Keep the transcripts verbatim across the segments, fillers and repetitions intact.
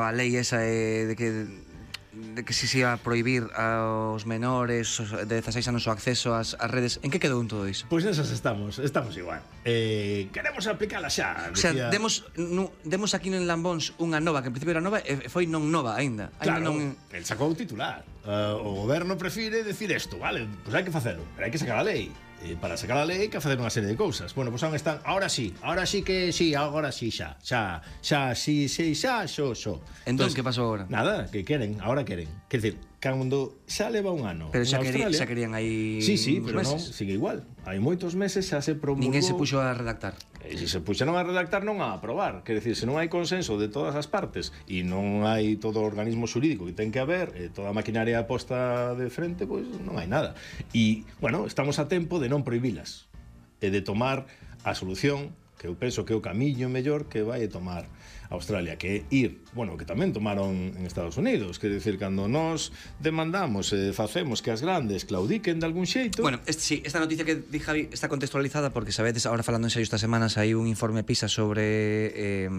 a lei esa de que de que se se iba a prohibir aos menores de dezaseis anos o acceso ás, ás redes. En que quedou en todo iso? Pois nesas estamos, estamos igual. Eh, queremos aplicala xa. O sea, decía... demos, no, demos aquí en Lambóns unha nova, que en principio era nova, e foi non nova aínda. Claro, non... el sacou o titular. Uh, o goberno prefire decir isto, vale, pois hai que facelo, pero hai que sacar a lei. E para sacar a lei hai que facer unha serie de cousas. Bueno, pois pues están, ahora sí, ahora sí que sí, agora sí xa, xa, xa, sí, sí, xa, xo, xo. Entón, que pasou agora? Nada, que queren, ahora queren. Quer dizer, cando xa leva un ano. Pero xa, quería, xa querían aí sí, sí, pero meses. Non, sigue igual. Hai moitos meses xa se promulgou. Ninguén se puxo a redactar. E se se puxeron a redactar non a aprobar. Quer decir, se non hai consenso de todas as partes e non hai todo o organismo xurídico que ten que haber, e toda a maquinaria posta de frente, pois non hai nada. E, bueno, estamos a tempo de non prohibilas e de tomar a solución que eu penso que é o camiño mellor que vai tomar Australia, que é ir, bueno, que tamén tomaron en Estados Unidos, quer decir, cando nos demandamos e eh, facemos que as grandes claudiquen de algún xeito. Bueno, este, sí, esta noticia que di Javi está contextualizada porque sabedes, ahora falando en serio estas semanas hai un informe PISA sobre eh,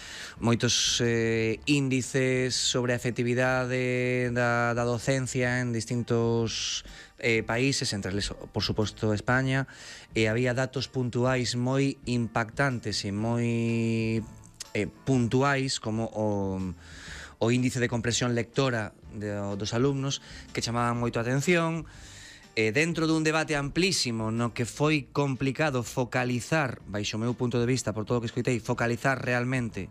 moitos eh, índices sobre a efectividade da, da docencia en distintos eh, países, entre eles, por suposto, España, e había datos puntuais moi impactantes e moi eh, puntuais como o, o índice de comprensión lectora de, dos alumnos que chamaban moito a atención. E dentro dun debate amplísimo no que foi complicado focalizar, baixo o meu punto de vista, por todo o que escoitei, focalizar realmente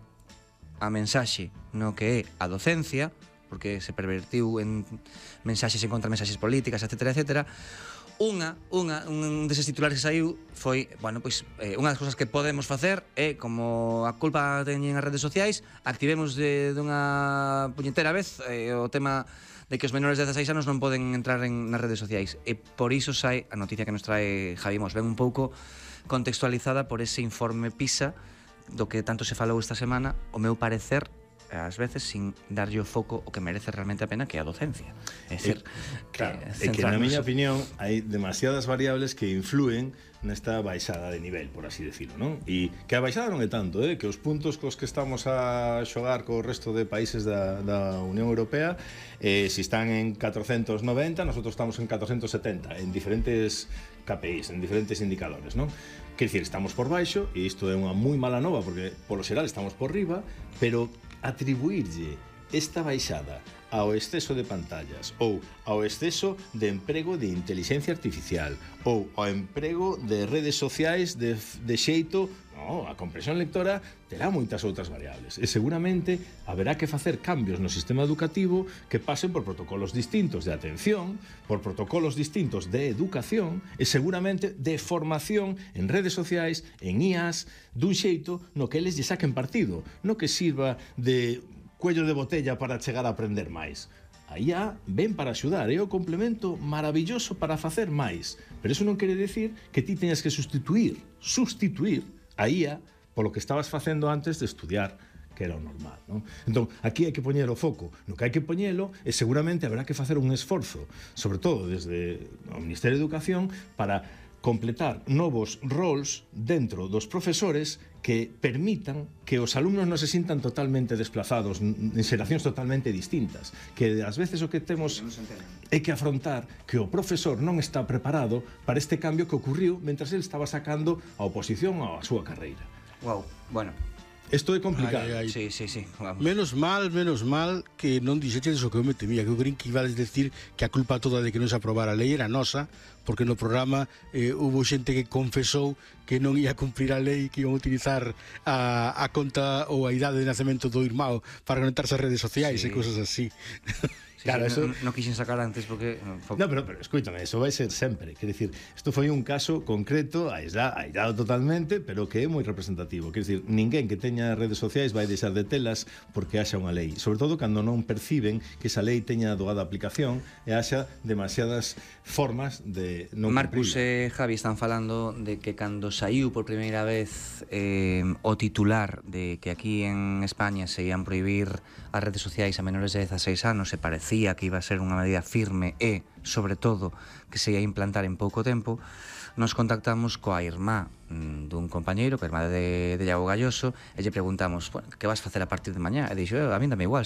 a mensaxe no que é a docencia, porque se pervertiu en mensaxes en contra mensaxes políticas, etcétera, etcétera. Unha, unha, un deses titulares que saiu foi, bueno, pois, eh, unha das cousas que podemos facer é, como a culpa teñen as redes sociais, activemos de, dunha puñetera vez eh, o tema de que os menores de dezaseis anos non poden entrar en, nas redes sociais. E por iso sai a noticia que nos trae Javi Mos, ven un pouco contextualizada por ese informe PISA do que tanto se falou esta semana, o meu parecer, ás veces sin darlle o foco o que merece realmente a pena, que é a docencia. É dicir, eh, claro, é que na miña opinión hai demasiadas variables que influen nesta baixada de nivel, por así decirlo, non? E que a baixada non é tanto, eh? Que os puntos cos que estamos a xogar co resto de países da, da Unión Europea, eh, si están en catrocentos noventa, nosotros estamos en catrocentos setenta, en diferentes K P Is, en diferentes indicadores, non? Quer dicir, estamos por baixo, e isto é unha moi mala nova, porque, polo xeral, estamos por riba, pero atribuirlle esta baixada ao exceso de pantallas ou ao exceso de emprego de inteligencia artificial ou ao emprego de redes sociais de, de xeito, no, a comprensión lectora terá moitas outras variables e seguramente haberá que facer cambios no sistema educativo que pasen por protocolos distintos de atención, por protocolos distintos de educación e seguramente de formación en redes sociais, en I As, dun xeito no que eles lle saquen partido, no que sirva de cuello de botella para chegar a aprender máis. A I A ven para axudar, é o complemento maravilloso para facer máis, pero eso non quere decir que ti teñas que sustituir, sustituir a I A polo que estabas facendo antes de estudiar, que era o normal, non? Entón, aquí hai que poñer o foco no que hai que poñelo e seguramente haberá que facer un esforzo, sobre todo desde o Ministerio de Educación, para completar novos roles dentro dos profesores que permitan que os alumnos non se sintan totalmente desplazados en xeracións totalmente distintas, que ás veces o que temos é que afrontar que o profesor non está preparado para este cambio que ocurriu mentras ele estaba sacando a oposición á súa carreira. Wow, bueno, isto é complicado. Ai, ai, ai. sí, sí, sí, vamos. Menos mal, menos mal que non dixeches o que eu me temía, que eu creín que ibades decir que a culpa toda de que non se aprobara a lei era nosa, porque no programa eh, hubo xente que confesou que non ia cumprir a lei, que iban a utilizar a, a conta ou a idade de nacemento do irmão para conectarse ás redes sociais, sí, e cosas así. Sí, claro, sí, eso... non no quixen sacar antes porque... No, no pero, pero escúchame, eso vai ser sempre. Quer dicir, isto foi un caso concreto, aislado, aislado totalmente, pero que é moi representativo. Quer dicir, ninguén que teña redes sociais vai deixar de telas porque haxa unha lei. Sobre todo cando non perciben que esa lei teña doada aplicación e haxa demasiadas formas de non Marcus cumprila. e Javi están falando de que cando saiu por primeira vez eh, o titular de que aquí en España se ian prohibir as redes sociais a menores de dezaseis anos, se parecía que iba a ser unha medida firme e, sobre todo, que se ia implantar en pouco tempo, nos contactamos coa irmá dun compañeiro, que é a irmá de, de Iago Galloso, e lle preguntamos, bueno, que vas facer a partir de mañá? E dixo, a mí dame igual,